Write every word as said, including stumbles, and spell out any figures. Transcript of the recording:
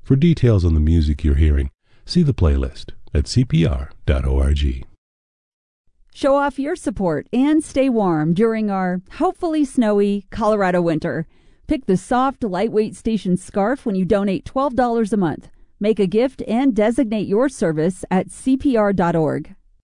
For details on the music you're hearing, see the playlist at c p r dot org. Show off your support and stay warm during our hopefully snowy Colorado winter. Pick the soft, lightweight station scarf when you donate twelve dollars a month. Make a gift and designate your service at c p r dot org.